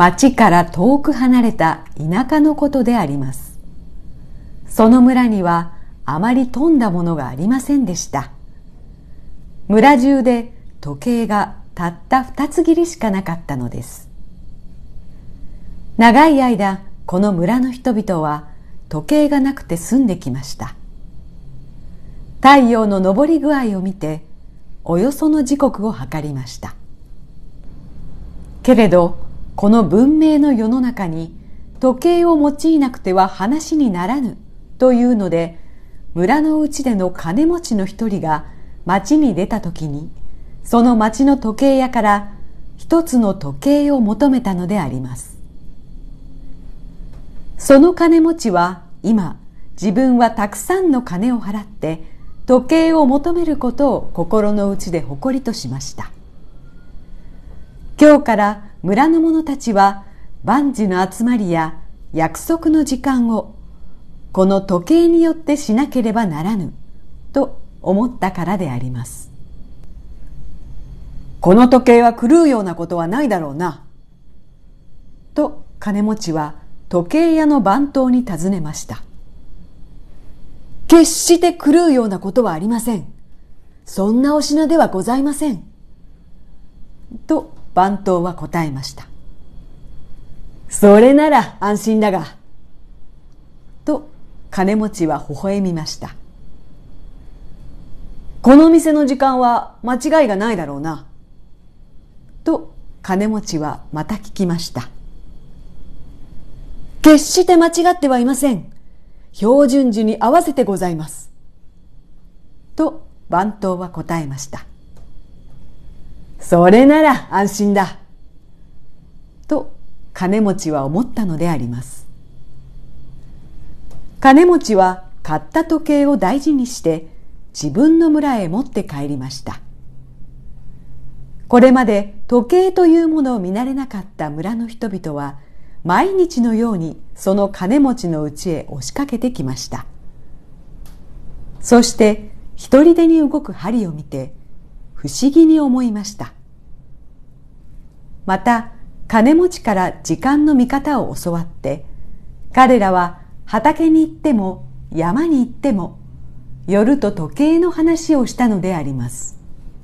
町から遠く離れた田舎のことであります。その村にはあまり富んだものがありませんでした。村中で時計がたった2つ切りしかなかったのです。長い間この村の人々は時計がなくて済んできました。太陽の昇り具合を見ておよその時刻を測りました。けれどこの文明の世の中に時計を用いなくては話にならぬというので、村のうちでの金持ちの一人が町に出たときに、その町の時計屋から一つの時計を求めたのであります。その金持ちは今、自分はたくさんの金を払って時計を求めることを心の内で誇りとしました。今日から村の者たちは万事の集まりや約束の時間をこの時計によってしなければならぬと思ったからであります。 この時計は狂うようなことはないだろうな。 と金持ちは時計屋の番頭に尋ねました。 決して狂うようなことはありません。そんなお品ではございません。 と番頭は答えました。 それなら安心だが。 と金持ちは微笑みました。 この店の時間は間違いがないだろうな。 と金持ちはまた聞きました。 決して間違ってはいません。標準時に合わせてございます。 と番頭は答えました。 それなら安心だ。 と金持ちは思ったのであります。金持ちは買った時計を大事にして自分の村へ持って帰りました。これまで時計というものを見慣れなかった村の人々は毎日のようにその金持ちの家へ押しかけてきました。そして一人でに動く針を見て不思議に思いました。また金持ちから時間の見方を教わって、彼らは畑に行っても山に行っても夜と時計の話をしたのであります。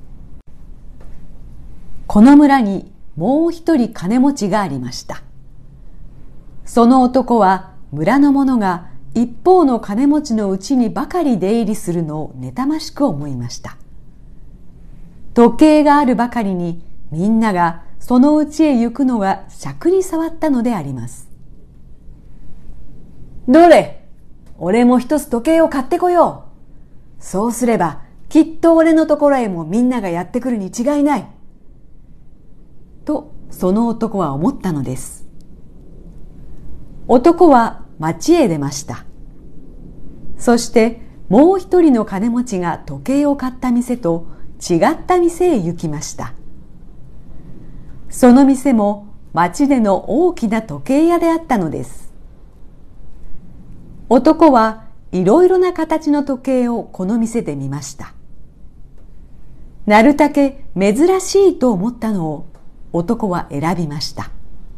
この村にもう一人金持ちがありました。その男は村の者が一方の金持ちのうちにばかり出入りするのを妬ましく思いました。時計があるばかりにみんながそのうちへ行くのが癪に障ったのであります。 どれ、俺も一つ時計を買ってこよう。そうすればきっと俺のところへもみんながやってくるに違いない。 とその男は思ったのです。男は町へ出ました。そしてもう一人の金持ちが時計を買った店と違った店へ行きました。その店も町での大きな時計屋であったのです。男はいろいろな形の時計をこの店で見ました。なるたけ珍しいと思ったのを男は選びました。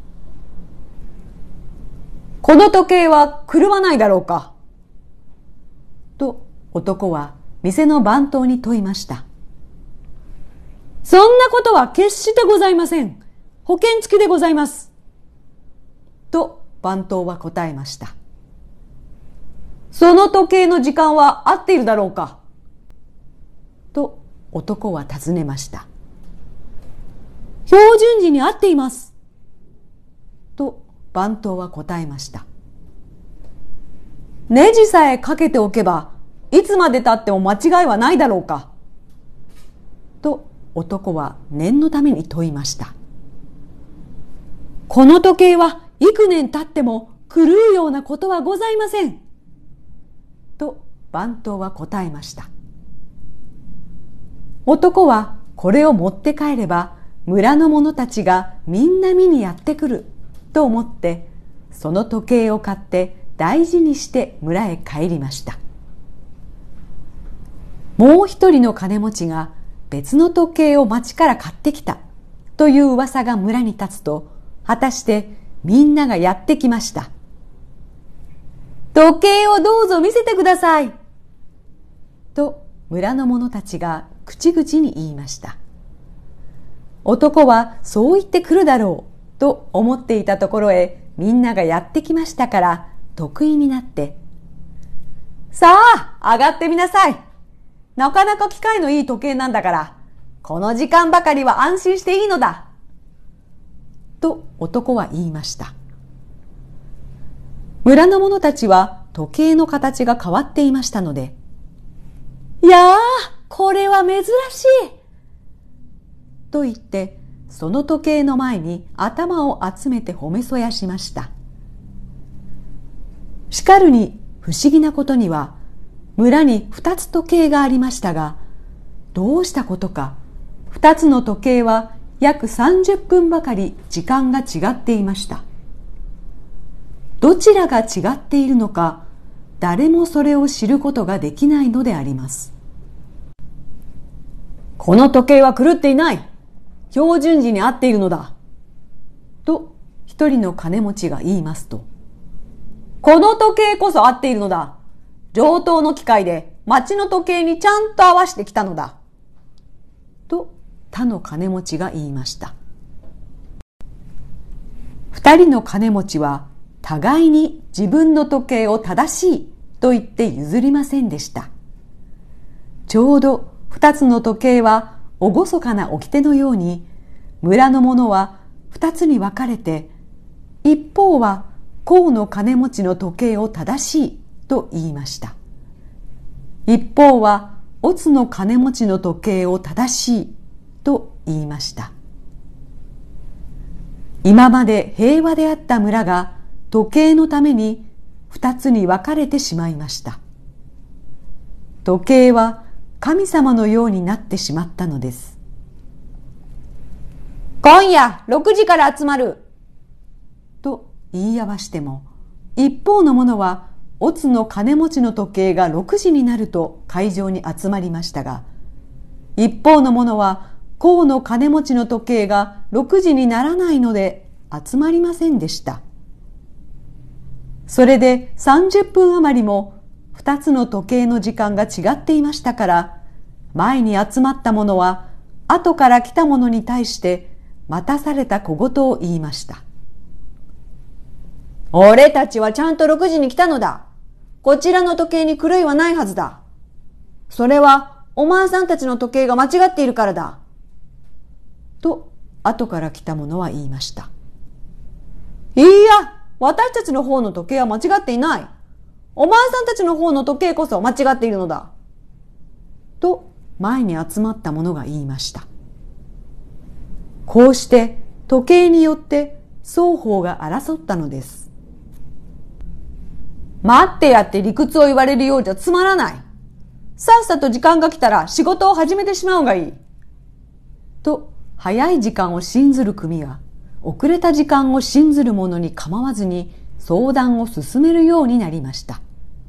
この時計は狂わないだろうか。 と男は店の番頭に問いました。 そんなことは決してございません。保険付きでございます。 と番頭は答えました。 その時計の時間は合っているだろうか。 と男は尋ねました。 標準時に合っています。 と番頭は答えました。 ネジさえかけておけばいつまで経っても間違いはないだろうか。 と男は念のために問いました。 この時計は幾年経っても狂うようなことはございません。 と番頭は答えました。男はこれを持って帰れば村の者たちがみんな見にやってくると思ってその時計を買って大事にして村へ帰りました。もう一人の金持ちが別の時計を町から買ってきたという噂が村に立つと果たしてみんながやってきました。時計をどうぞ見せてください。と村の者たちが口々に言いました。男はそう言ってくるだろうと思っていたところへみんながやってきましたから得意になって、さあ上がってみなさい。なかなか機械のいい時計なんだから、この時間ばかりは安心していいのだ。と男は言いました。村の者たちは時計の形が変わっていましたので、いやあ、これは珍しいと言って、その時計の前に頭を集めて褒めそやしました。しかるに不思議なことには、村に2つ時計がありましたが、どうしたことか、2つの時計は約30分ばかり時間が違っていました。どちらが違っているのか、誰もそれを知ることができないのであります。この時計は狂っていない。標準時に合っているのだ。と一人の金持ちが言いますと、この時計こそ合っているのだ。上等の機械で町の時計にちゃんと合わせてきたのだ。と他の金持ちが言いました。二人の金持ちは互いに自分の時計を正しいと言って譲りませんでした。ちょうど二つの時計は厳かな掟のように、村の者は二つに分かれて、一方は甲の金持ちの時計を正しいと言いました。一方は乙の金持ちの時計を正しいと言いました。今まで平和であった村が時計のために二つに分かれてしまいました。時計は神様のようになってしまったのです。今夜6時から集まると言い合わしても、一方の者は乙の金持ちの時計が6時になると会場に集まりましたが、一方の者は甲の金持ちの時計が6時にならないので集まりませんでした。それで30分余りも2つの時計の時間が違っていましたから、前に集まった者は後から来た者に対して待たされた小言を言いました。俺たちはちゃんと6時に来たのだ。こちらの時計に狂いはないはずだ。それはお前さんたちの時計が間違っているからだ。と後から来た者は言いました。いいや、私たちの方の時計は間違っていない。お前さんたちの方の時計こそ間違っているのだ。と前に集まった者が言いました。こうして時計によって双方が争ったのです。待ってやって理屈を言われるようじゃつまらない。さっさと時間が来たら仕事を始めてしまうがいい。と早い時間を信ずる組は遅れた時間を信ずる者に構わずに相談を進めるようになりました。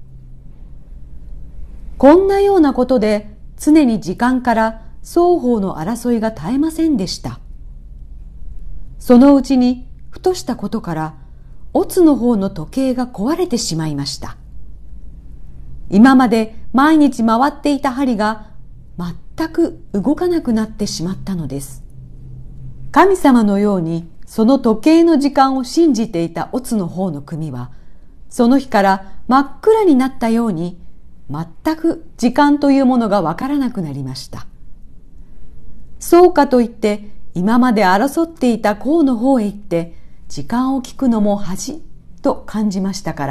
こんなようなことで常に時間から双方の争いが絶えませんでした。そのうちにふとしたことから乙の方の時計が壊れてしまいました。今まで毎日回っていた針が全く動かなくなってしまったのです。神様のようにその時計の時間を信じていた乙の方の組は、その日から真っ暗になったように全く時間というものがわからなくなりました。そうかといって今まで争っていた甲の方へ行って時間を聞くのも恥と感じましたから、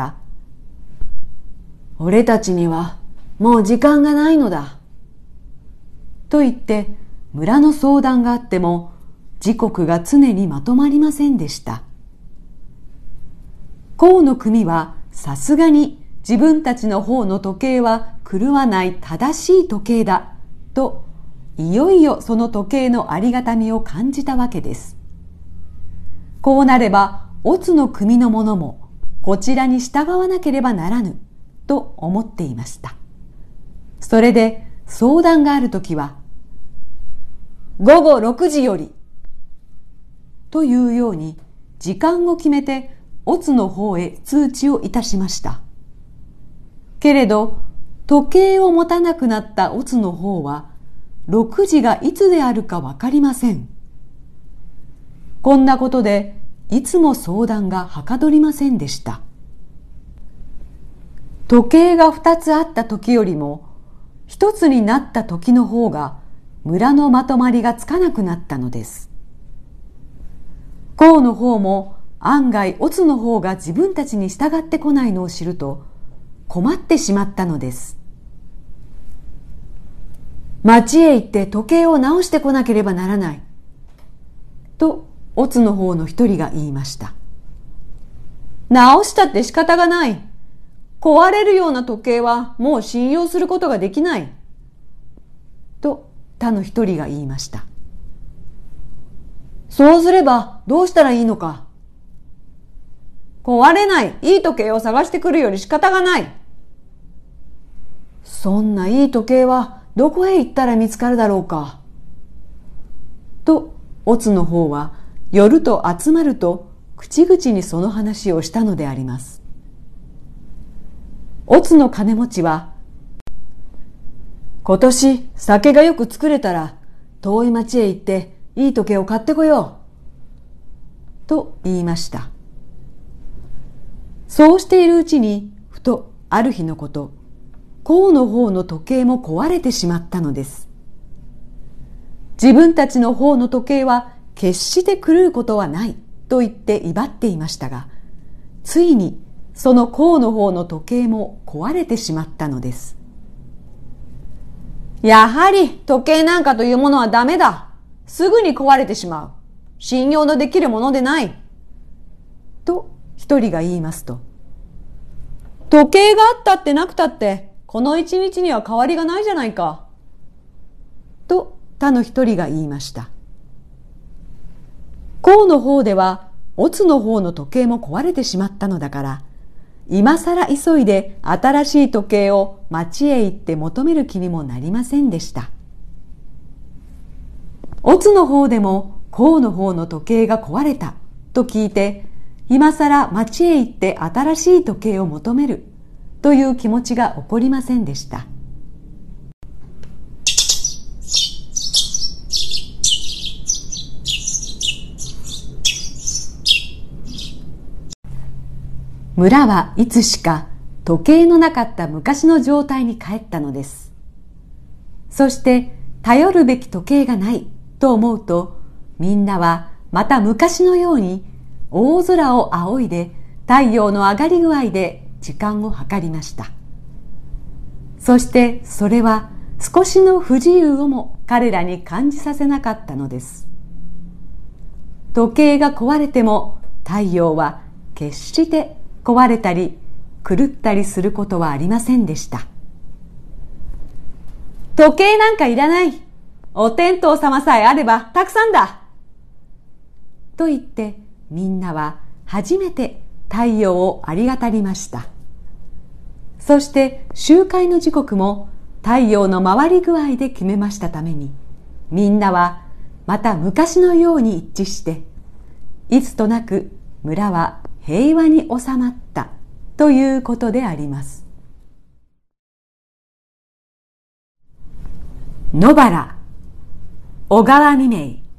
俺たちにはもう時間がないのだと言って村の相談があっても時刻が常にまとまりませんでした。甲の組はさすがに自分たちの方の時計は狂わない正しい時計だと、いよいよその時計のありがたみを感じたわけです。こうなれば乙の組の者もこちらに従わなければならぬと思っていました。それで相談があるときは、午後6時よりというように時間を決めてオツの方へ通知をいたしました。けれど、時計を持たなくなったオツの方は、6時がいつであるかわかりません。こんなことで、いつも相談がはかどりませんでした。時計が2つあった時よりも、1つになった時の方が、村のまとまりがつかなくなったのです。公の方も案外オツの方が自分たちに従ってこないのを知ると困ってしまったのです。町へ行って時計を直してこなければならない。とオツの方の一人が言いました。直したって仕方がない。壊れるような時計はもう信用することができない。と他の一人が言いました。そうすればどうしたらいいのか。壊れないいい時計を探してくるより仕方がない。そんないい時計はどこへ行ったら見つかるだろうか。と、オツの方は夜と集まると口々にその話をしたのであります。オツの金持ちは、今年酒がよく作れたら遠い町へ行っていい時計を買ってこよう。と言いました。そうしているうちに、ふとある日のこと、公の方の時計も壊れてしまったのです。自分たちの方の時計は決して狂うことはないと言って威張っていましたが、ついにその公の方の時計も壊れてしまったのです。やはり時計なんかというものはダメだ。すぐに壊れてしまう。信用のできるものでない。と一人が言いますと、時計があったってなくたって、この一日には変わりがないじゃないか。と他の一人が言いました。公の方では、オツの方の時計も壊れてしまったのだから、今さら急いで新しい時計を町へ行って求める気にもなりませんでした。オツの方でも公の方の時計が壊れたと聞いて、今さら町へ行って新しい時計を求めるという気持ちが起こりませんでした。村はいつしか時計のなかった昔の状態に帰ったのです。そして頼るべき時計がないと思うと、みんなはまた昔のように大空を仰いで太陽の上がり具合で時間を計りました。そしてそれは少しの不自由をも彼らに感じさせなかったのです。時計が壊れても太陽は決して壊れたり狂ったりすることはありませんでした。時計なんかいらない。お天道様さえあればたくさんだ。と言ってみんなは初めて太陽をありがたりました。そして集会の時刻も太陽の回り具合で決めましたために、みんなはまた昔のように一致して、いつとなく村は平和に収まったということであります。野原、小川未明。